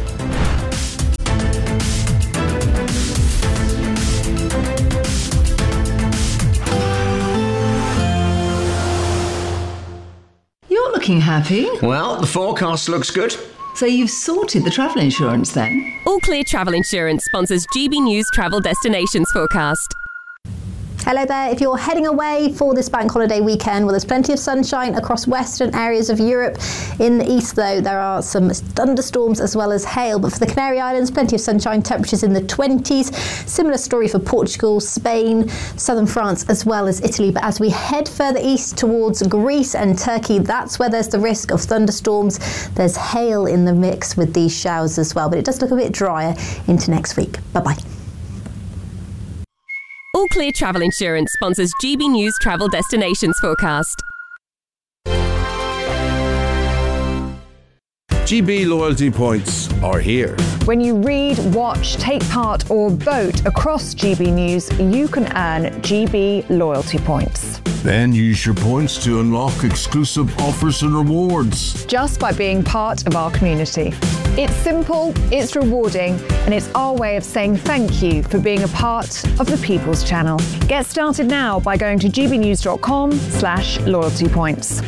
You're looking happy. Well, the forecast looks good. So you've sorted the travel insurance then? All Clear Travel Insurance sponsors GB News Travel Destinations Forecast. Hello there. If you're heading away for this bank holiday weekend, well, there's plenty of sunshine across western areas of Europe. In the east, though, there are some thunderstorms as well as hail. But for the Canary Islands, plenty of sunshine, temperatures in the 20s. Similar story for Portugal, Spain, southern France, as well as Italy. But as we head further east towards Greece and Turkey, that's where there's the risk of thunderstorms. There's hail in the mix with these showers as well. But it does look a bit drier into next week. Bye-bye. All Clear Travel Insurance sponsors GB News Travel Destinations Forecast. GB loyalty points are here. When you read, watch, take part or vote across GB News, you can earn GB loyalty points. Then use your points to unlock exclusive offers and rewards. Just by being part of our community. It's simple, it's rewarding, and it's our way of saying thank you for being a part of the People's Channel. Get started now by going to gbnews.com/loyalty points.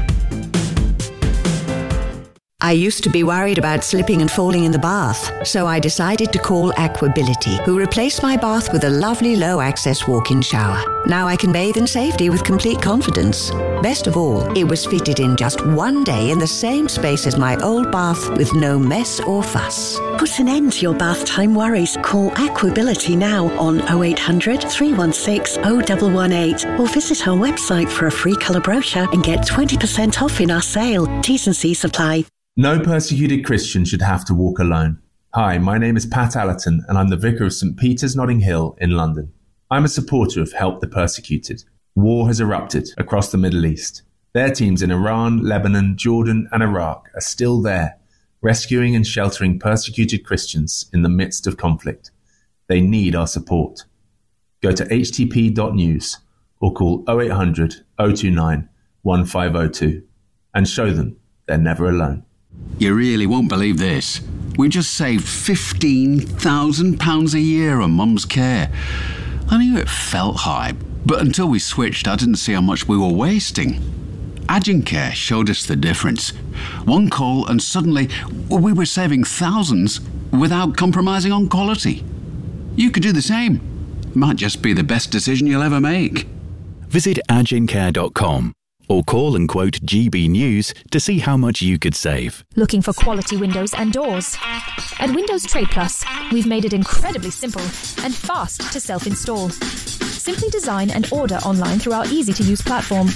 I used to be worried about slipping and falling in the bath, so I decided to call Aquability, who replaced my bath with a lovely low-access walk-in shower. Now I can bathe in safety with complete confidence. Best of all, it was fitted in just one day in the same space as my old bath with no mess or fuss. Put an end to your bath time worries. Call Aquability now on 0800 316 0118 or visit our website for a free colour brochure and get 20% off in our sale. T's and C's apply. No persecuted Christian should have to walk alone. Hi, my name is Pat Allerton and I'm the Vicar of St. Peter's, Notting Hill in London. I'm a supporter of Help the Persecuted. War has erupted across the Middle East. Their teams in Iran, Lebanon, Jordan and Iraq are still there, rescuing and sheltering persecuted Christians in the midst of conflict. They need our support. Go to htp.news or call 0800 029 1502 and show them they're never alone. You really won't believe this. We just saved £15,000 a year on Mum's care. I knew it felt high, but until we switched, I didn't see how much we were wasting. Agencare showed us the difference. One call and suddenly we were saving thousands without compromising on quality. You could do the same. Might just be the best decision you'll ever make. Visit agencare.com. or call and quote GB News to see how much you could save. Looking for quality windows and doors? At Windows Trade Plus, we've made it incredibly simple and fast to self-install. Simply design and order online through our easy-to-use platform.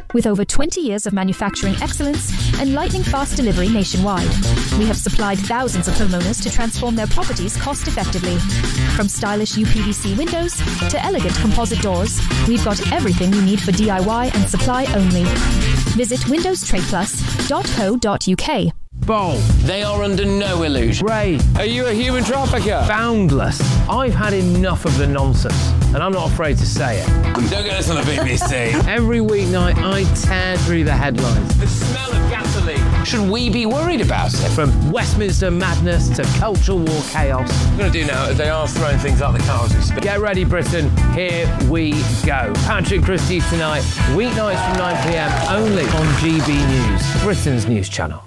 With over 20 years of manufacturing excellence and lightning fast delivery nationwide, we have supplied thousands of homeowners to transform their properties cost effectively. From stylish UPVC windows to elegant composite doors, we've got everything you need for DIY and supply only. Visit windowstradeplus.co.uk. Bold. They are under no illusion. Ray, are you a human trafficker? Boundless. I've had enough of the nonsense, and I'm not afraid to say it. Don't get this on the BBC. Every weeknight, I tear through the headlines. The smell of gasoline. Should we be worried about it? From Westminster madness to cultural war chaos. What I'm going to do now is they are throwing things out the car as we speak. Get ready, Britain. Here we go. Patrick Christie tonight, weeknights from 9 p.m. only on GB News, Britain's news channel.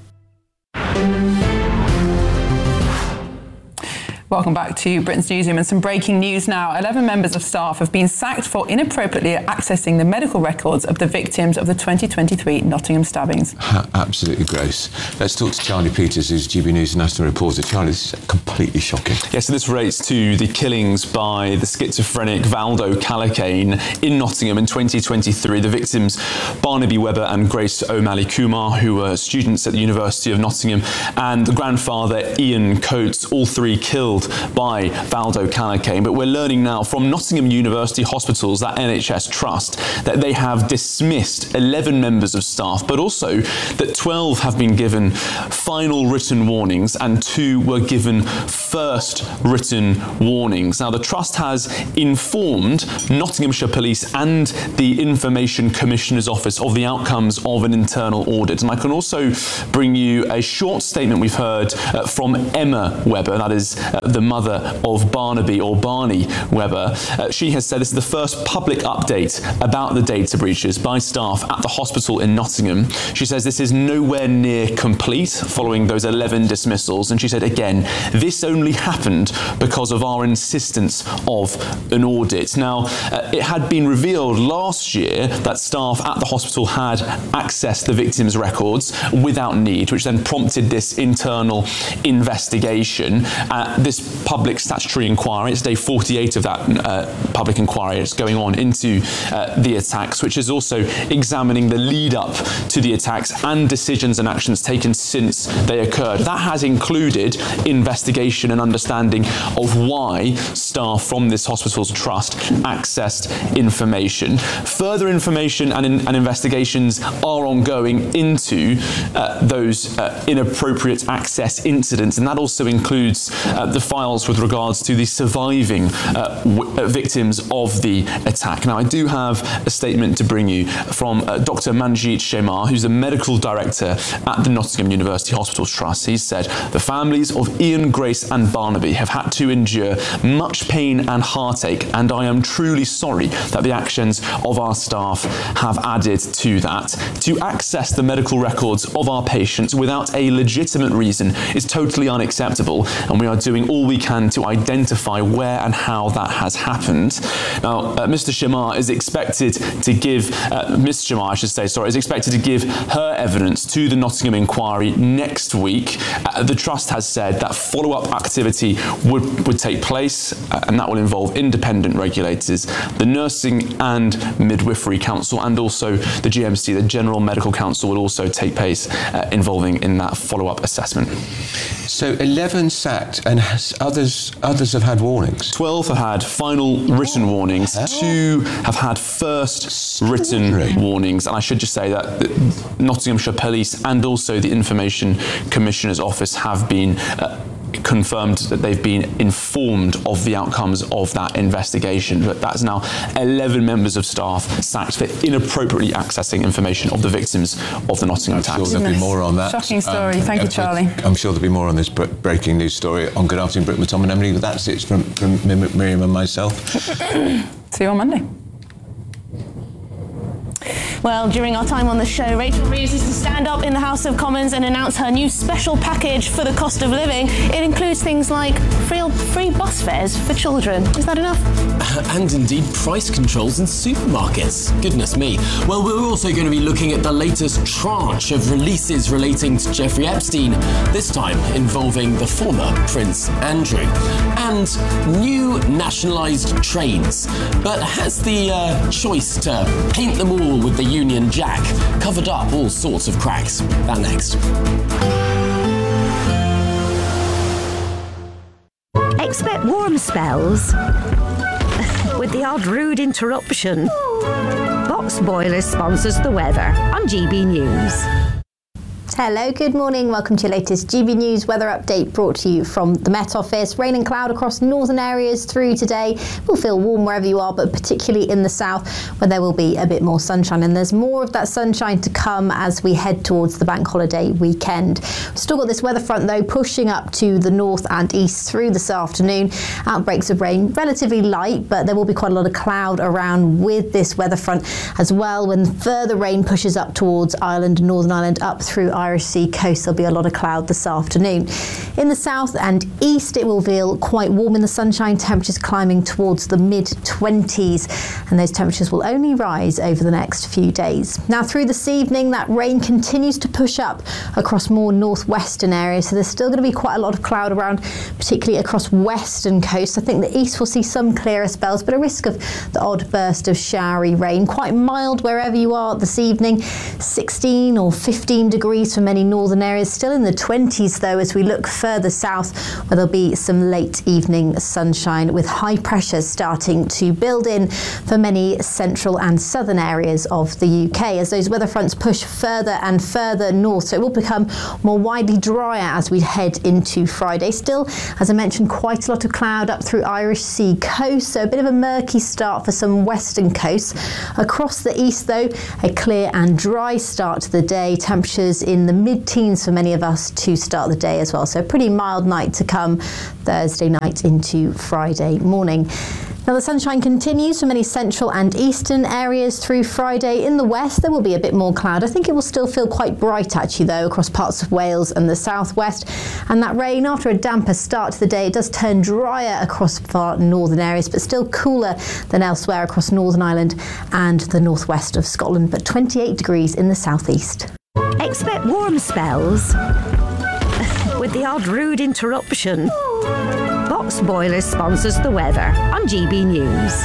Welcome back to Britain's Newsroom and some breaking news now. 11 members of staff have been sacked for inappropriately accessing the medical records of the victims of the 2023 Nottingham stabbings. Absolutely gross. Let's talk to Charlie Peters, who's GB News national reporter. Charlie, this is completely shocking. Yes, so this relates to the killings by the schizophrenic Valdo Calacane in Nottingham in 2023. The victims, Barnaby Webber and Grace O'Malley Kumar, who were students at the University of Nottingham, and the grandfather, Ian Coates, all three killed by Valdo Calacane. But we're learning now from Nottingham University Hospitals, that NHS trust, that they have dismissed 11 members of staff, but also that 12 have been given final written warnings and 2 were given first written warnings. Now, the trust has informed Nottinghamshire Police and the Information Commissioner's Office of the outcomes of an internal audit. And I can also bring you a short statement we've heard from Emma Webber, that is the mother of Barnaby, or Barney Webber. She has said this is the first public update about the data breaches by staff at the hospital in Nottingham. She says this is nowhere near complete following those 11 dismissals. And she said, again, this only happened because of our insistence of an audit. Now, it had been revealed last year that staff at the hospital had accessed the victims' records without need, which then prompted this internal investigation. This public statutory inquiry, it's day 48 of that public inquiry, it's going on into the attacks, which is also examining the lead up to the attacks and decisions and actions taken since they occurred. That has included investigation and understanding of why staff from this hospital's trust accessed information. Further information and investigations are ongoing into those inappropriate access incidents, and that also includes the files with regards to the surviving victims of the attack. Now, I do have a statement to bring you from Dr. Manjeet Shemar, who's the medical director at the Nottingham University Hospitals Trust. He said, the families of Ian, Grace and Barnaby have had to endure much pain and heartache, and I am truly sorry that the actions of our staff have added to that. To access the medical records of our patients without a legitimate reason is totally unacceptable, and we are doing all we can to identify where and how that has happened. Now, Mr. Shemar is expected to give, Ms. Shemar, I should say, sorry, is expected to give her evidence to the Nottingham inquiry next week. The Trust has said that follow-up activity would take place, and that will involve independent regulators, the Nursing and Midwifery Council, and also the GMC, the General Medical Council, will also take place involving in that follow-up assessment. So 11 sacked, and others have had warnings? 12 have had final written warnings. 2 have had first written warnings. And I should just say that Nottinghamshire Police and also the Information Commissioner's Office have been confirmed that they've been informed of the outcomes of that investigation. But that's now 11 members of staff sacked for inappropriately accessing information of the victims of the Nottingham attacks. I'm sure there'll be more on that. Shocking story. Thank you, Charlie. I'm sure there'll be more on this breaking news story on Good Afternoon Britain with Tom and Emily. But that's it from Miriam and myself. See you on Monday. Well, during our time on the show, Rachel Reeves is to stand up in the House of Commons and announce her new special package for the cost of living. It includes things like free bus fares for children. Is that enough? And indeed price controls in supermarkets. Goodness me. Well, we're also going to be looking at the latest tranche of releases relating to Jeffrey Epstein, this time involving the former Prince Andrew. And new nationalised trains. But has the choice to paint them all with the Union Jack covered up all sorts of cracks. That next. Expect warm spells with the odd rude interruption. Box Boilers sponsors the weather on GB News. Hello, good morning. Welcome to your latest GB News weather update brought to you from the Met Office. Rain and cloud across northern areas through today. We'll feel warm wherever you are, but particularly in the south where there will be a bit more sunshine. And there's more of that sunshine to come as we head towards the bank holiday weekend. We've still got this weather front though pushing up to the north and east through this afternoon. Outbreaks of rain relatively light, but there will be quite a lot of cloud around with this weather front as well. When further rain pushes up towards Ireland, Northern Ireland, up through Irish Sea coast, there'll be a lot of cloud this afternoon. In the south and east, it will feel quite warm in the sunshine, temperatures climbing towards the mid-20s, and those temperatures will only rise over the next few days. Now through this evening, that rain continues to push up across more northwestern areas, so there's still going to be quite a lot of cloud around, particularly across western coast. I think the east will see some clearer spells, but a risk of the odd burst of showery rain. Quite mild wherever you are this evening, 16 or 15 degrees for many northern areas, still in the 20s though as we look further south where there'll be some late evening sunshine with high pressures starting to build in for many central and southern areas of the UK as those weather fronts push further and further north, so it will become more widely drier as we head into Friday. Still, as I mentioned, quite a lot of cloud up through Irish Sea coast, so a bit of a murky start for some western coasts. Across the east though, a clear and dry start to the day, temperatures in the mid-teens for many of us to start the day as well. So a pretty mild night to come Thursday night into Friday morning. Now the sunshine continues for many central and eastern areas through Friday. In the west there will be a bit more cloud. I think it will still feel quite bright actually though across parts of Wales and the southwest, and that rain after a damper start to the day does turn drier across far northern areas but still cooler than elsewhere across Northern Ireland and the northwest of Scotland, but 28 degrees in the southeast. Expect warm spells with the odd rude interruption. Box Boilers sponsors the weather on GB News.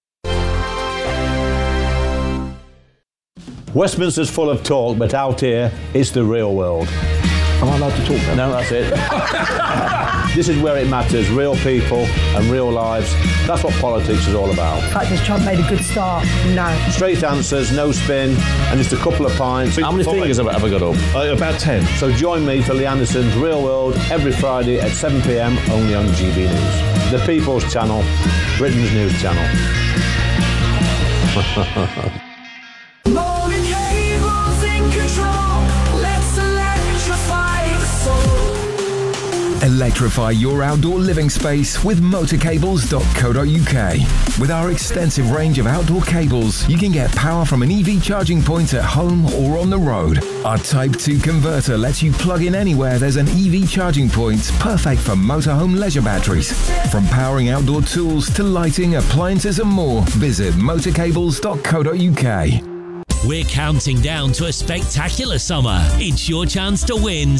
Westminster's full of talk, but out here, it's the real world. Am I allowed to talk now? No, that's it. This is where it matters, real people and real lives. That's what politics is all about. In fact, has Trump made a good start? No. Straight answers, no spin, and just a couple of pints. How many fingers have I got up? About 10. So join me for Lee Anderson's Real World every Friday at 7 p.m, only on GB News. The People's Channel, Britain's news channel. Electrify your outdoor living space with motorcables.co.uk. With our extensive range of outdoor cables, you can get power from an EV charging point at home or on the road. Our Type 2 converter lets you plug in anywhere there's an EV charging point, perfect for motorhome leisure batteries. From powering outdoor tools to lighting, appliances and more, visit motorcables.co.uk. We're counting down to a spectacular summer. It's your chance to win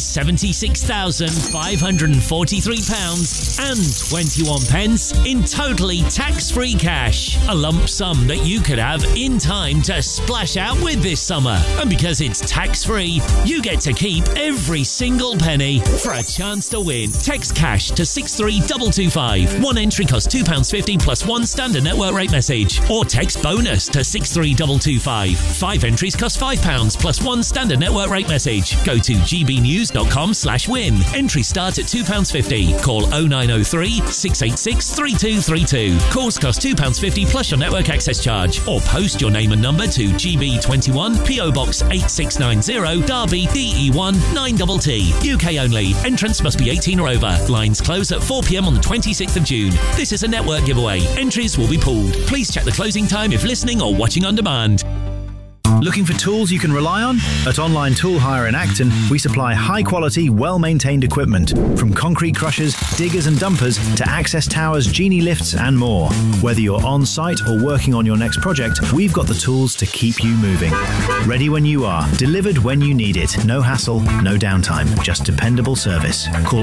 £76,543 and 21 pence in totally tax-free cash. A lump sum that you could have in time to splash out with this summer. And because it's tax-free, you get to keep every single penny. For a chance to win, text cash to 63225. One entry costs £2.50 plus one standard network rate message. Or text bonus to 63225. 5 entries cost £5 plus one standard network rate message. Go to gbnews.com/win. Entries start at £2.50. Call 0903 686 3232. Calls cost £2.50 plus your network access charge. Or post your name and number to GB21 PO Box 8690 Derby DE1 9TT. UK only. Entrance must be 18 or over. Lines close at 4 p.m. on the 26th of June. This is a network giveaway. Entries will be pooled. Please check the closing time if listening or watching on demand. Looking for tools you can rely on? At Online Tool Hire in Acton, we supply high-quality, well-maintained equipment, from concrete crushers, diggers and dumpers to access towers, genie lifts and more. Whether you're on-site or working on your next project, we've got the tools to keep you moving. Ready when you are, delivered when you need it. No hassle, no downtime, just dependable service. Call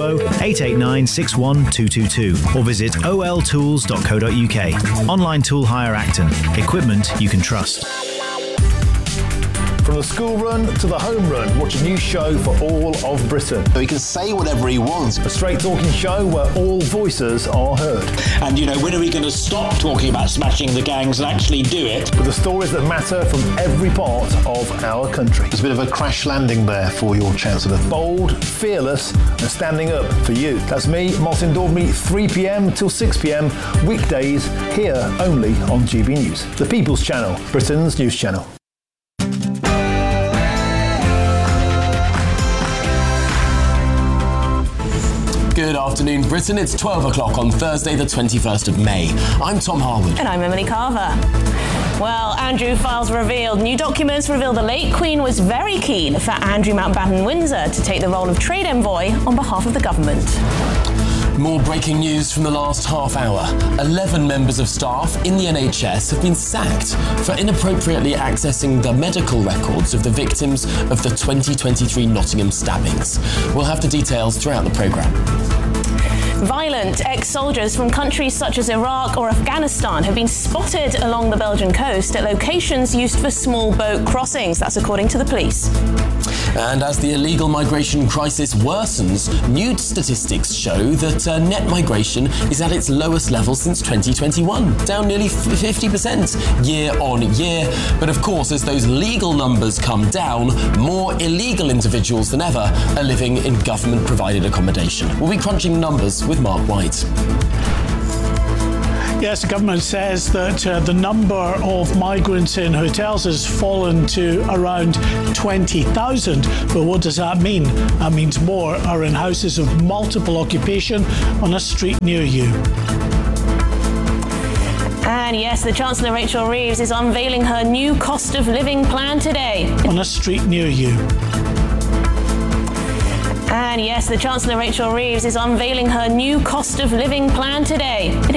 020-889-61222 or visit oltools.co.uk. Online Tool Hire Acton. Equipment you can trust. From the school run to the home run, watch a new show for all of Britain. He can say whatever he wants. A straight talking show where all voices are heard. And, when are we going to stop talking about smashing the gangs and actually do it? With the stories that matter from every part of our country. There's a bit of a crash landing there for your Chancellor. Bold, fearless, and standing up for you. That's me, Martin Daubney, 3 p.m. till 6 p.m. weekdays, here only on GB News. The People's Channel, Britain's news channel. Good afternoon, Britain. It's 12 o'clock on Thursday, the 21st of May. I'm Tom Harwood. And I'm Emily Carver. Well, Andrew Files revealed. New documents reveal the late Queen was very keen for Andrew Mountbatten Windsor to take the role of trade envoy on behalf of the government. More breaking news from the last half hour. 11 members of staff in the NHS have been sacked for inappropriately accessing the medical records of the victims of the 2023 Nottingham stabbings. We'll have the details throughout the programme. Violent ex-soldiers from countries such as Iraq or Afghanistan have been spotted along the Belgian coast at locations used for small boat crossings. That's according to the police. And as the illegal migration crisis worsens, new statistics show that net migration is at its lowest level since 2021, down nearly 50% year on year. But of course, as those legal numbers come down, more illegal individuals than ever are living in government-provided accommodation. We'll be crunching numbers with Mark White. Yes, the government says that the number of migrants in hotels has fallen to around 20,000. But what does that mean? That means more are in houses of multiple occupation on a street near you. And yes, the Chancellor Rachel Reeves is unveiling her new cost of living plan today. On a street near you. And yes, the Chancellor Rachel Reeves is unveiling her new cost of living plan today.